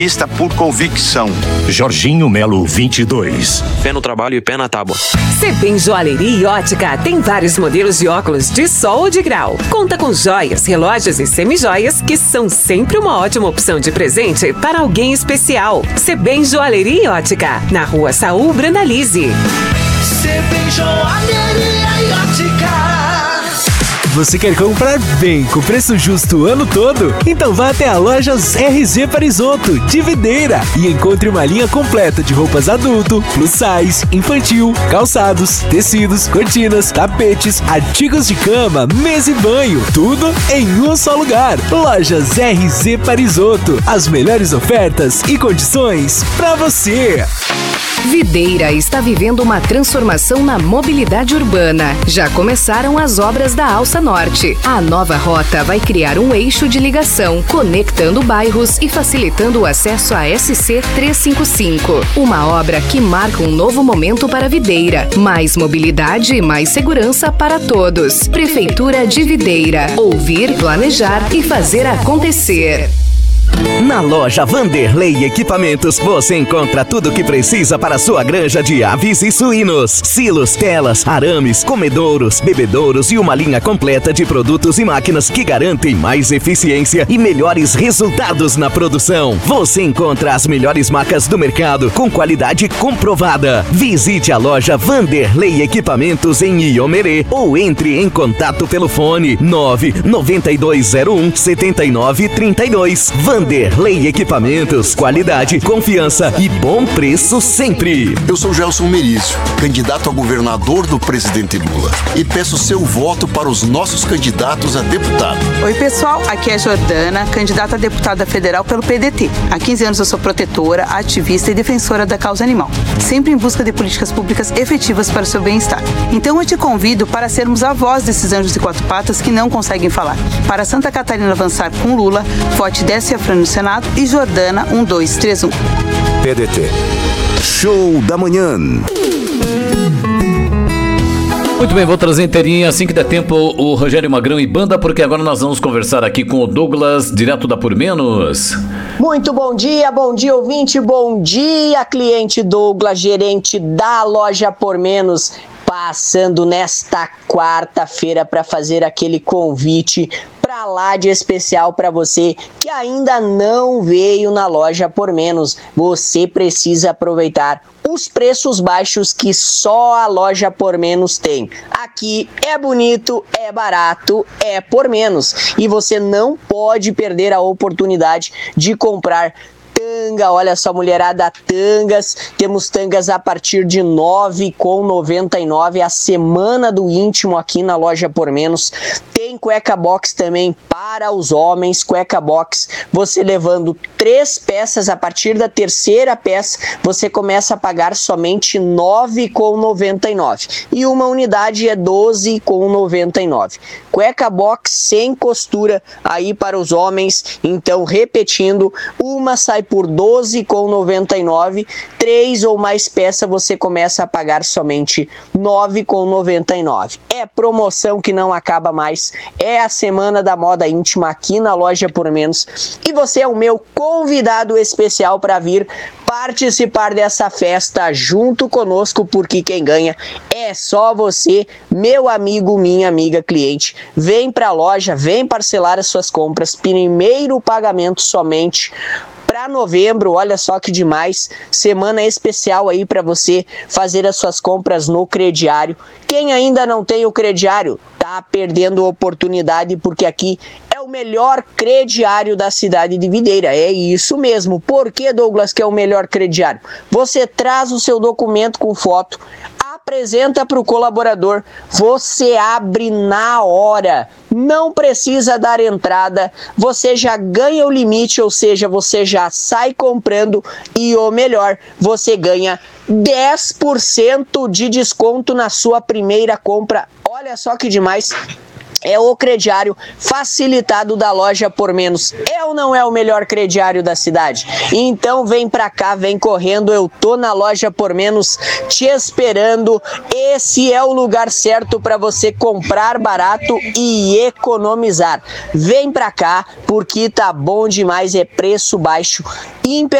Está por convicção. Jorginho Melo 22. Pé no trabalho e pé na tábua. Sebem Joalheria e Ótica tem vários modelos de óculos de sol ou de grau. Conta com joias, relógios e semijoias que são sempre uma ótima opção de presente para alguém especial. Sebem Joalheria e Ótica, na Rua Saul Brandalize. Sebem Joalheria e Ótica. Você quer comprar bem, com preço justo o ano todo? Então vá até a Lojas RZ Parisotto, de Videira, e encontre uma linha completa de roupas adulto, plus size, infantil, calçados, tecidos, cortinas, tapetes, artigos de cama, mesa e banho, tudo em um só lugar. Lojas RZ Parisotto, as melhores ofertas e condições para você. Videira está vivendo uma transformação na mobilidade urbana. Já começaram as obras da Alça Norte. A nova rota vai criar um eixo de ligação, conectando bairros e facilitando o acesso à SC 355. Uma obra que marca um novo momento para Videira. Mais mobilidade e mais segurança para todos. Prefeitura de Videira. Ouvir, planejar e fazer acontecer. Na loja Vanderlei Equipamentos você encontra tudo o que precisa para a sua granja de aves e suínos. Silos, telas, arames, comedouros, bebedouros e uma linha completa de produtos e máquinas que garantem mais eficiência e melhores resultados na produção. Você encontra as melhores marcas do mercado com qualidade comprovada. Visite a loja Vanderlei Equipamentos em Iomerê ou entre em contato pelo fone 99201 7932. Vanderlei Equipamentos, qualidade, confiança e bom preço sempre. Eu sou Gelson Merizio, candidato a governador do presidente Lula, e peço seu voto para os nossos candidatos a deputado. Oi pessoal, aqui é Jordana, candidata a deputada federal pelo PDT. Há 15 anos eu sou protetora, ativista e defensora da causa animal, sempre em busca de políticas públicas efetivas para o seu bem-estar. Então eu te convido para sermos a voz desses anjos de quatro patas que não conseguem falar. Para Santa Catarina avançar com Lula, vote Décia no Senado e Jordana 1231. PDT. Show da manhã. Muito bem, vou trazer inteirinho assim que der tempo o Rogério Magrão e banda, porque agora nós vamos conversar aqui com o Douglas, direto da Por Menos. Muito bom dia ouvinte, bom dia cliente. Douglas, gerente da loja Por Menos, passando nesta quarta-feira para fazer aquele convite para lá de especial para você que ainda não veio na loja Por Menos. Você precisa aproveitar os preços baixos que só a loja Por Menos tem. Aqui é bonito, é barato, é Por Menos. E você não pode perder a oportunidade de comprar tanga. Olha só, mulherada, tangas. Temos tangas a partir de R$ 9,99. A semana do íntimo aqui na loja Por Menos. Tem cueca box também para os homens, cueca box, você levando 3 peças, a partir da terceira peça, você começa a pagar somente R$ 9,99. E uma unidade é R$ 12,99. Cueca box sem costura aí para os homens, então repetindo, uma sai por R$ 12,99, 3 ou mais peças você começa a pagar somente R$ 9,99. É promoção que não acaba mais. É a semana da moda íntima aqui na loja Por Menos. E você é o meu convidado especial para vir participar dessa festa junto conosco, porque quem ganha é só você, meu amigo, minha amiga cliente. Vem para a loja, vem parcelar as suas compras. Primeiro pagamento somente para novembro. Olha só que demais, semana especial aí para você fazer as suas compras no crediário. Quem ainda não tem o crediário, tá perdendo oportunidade, porque aqui é o melhor crediário da cidade de Videira. É isso mesmo. Por que, Douglas, que é o melhor crediário? Você traz o seu documento com foto, apresenta para o colaborador, você abre na hora, não precisa dar entrada, você já ganha o limite, ou seja, você já sai comprando e o melhor, você ganha 10% de desconto na sua primeira compra. Olha só que demais. é o crediário facilitado da Loja Por Menos. É ou não é o melhor crediário da cidade? Então vem pra cá, vem correndo, eu tô na Loja Por Menos te esperando. Esse é o lugar certo para você comprar barato e economizar. Vem pra cá porque tá bom demais, é preço baixo,